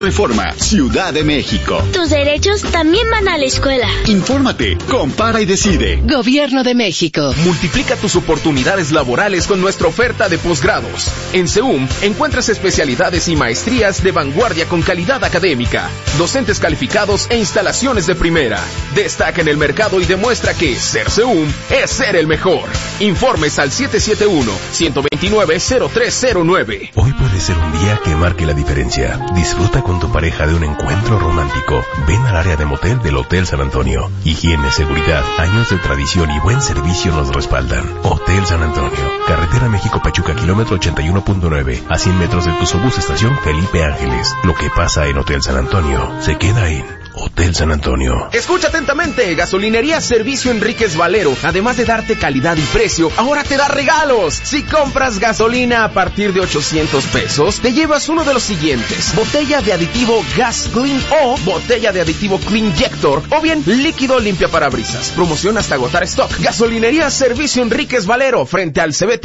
Reforma, Ciudad de México. Tus derechos también van a la escuela. Infórmate, compara y decide. Gobierno de México. Multiplica tus oportunidades laborales con nuestra oferta de posgrados. En CEUM encuentras especialidades y maestrías de vanguardia con calidad académica, docentes calificados e instalaciones de primera. Destaca en el mercado y demuestra que ser CEUM es ser el mejor. Informes al 771-129-0309. Hoy puede ser un día que marque la diferencia. Disfruta con tu pareja de un encuentro romántico. Ven al área de motel del Hotel San Antonio. Higiene, seguridad, años de tradición y buen servicio nos respaldan. Hotel San Antonio. Carretera México-Pachuca, kilómetro 81.9. A 100 metros de tu Sobús Estación Felipe Ángeles. Lo que pasa en Hotel San Antonio se queda en Hotel San Antonio. Escucha atentamente. Gasolinería Servicio Enríquez Valero, además de darte calidad y precio, ahora te da regalos. Si compras gasolina a partir de 800 pesos, te llevas uno de los siguientes: botella de aditivo Gas Clean o botella de aditivo Cleanjector, o bien líquido limpia parabrisas. Promoción hasta agotar stock. Gasolinería Servicio Enríquez Valero, frente al CBT